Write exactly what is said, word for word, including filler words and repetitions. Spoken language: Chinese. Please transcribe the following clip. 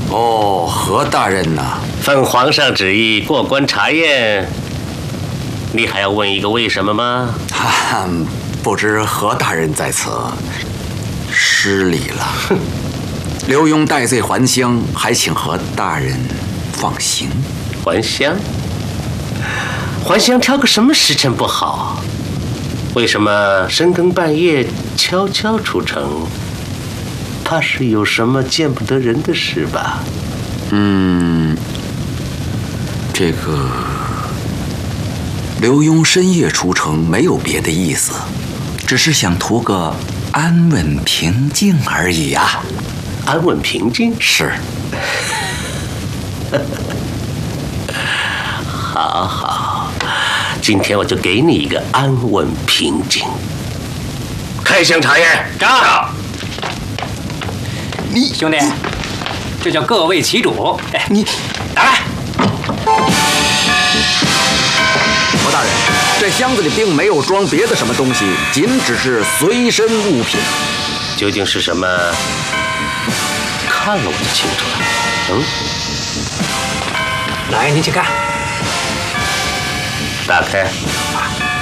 哦，何大人呐， 奉皇上旨意过关查验，你还要问一个为什么吗？ 哈哈，不知何大人在此失礼了。刘墉戴罪还乡，还请何大人放行。 还乡？还乡挑个什么时辰不好？为什么深更半夜悄悄出城？怕是有什么见不得人的事吧？ 嗯，这个刘墉深夜出城没有别的意思，只是想图个安稳平静而已啊。 安稳平静？ 是。 好好，今天我就给你一个安稳平静。开箱查验， 到。你兄弟，这叫各为其主。哎，你拿来。 何大人，这箱子里并没有装别的什么东西，仅只是随身物品。 究竟是什么？看了我就清楚了。嗯， 来，您请看。 打开。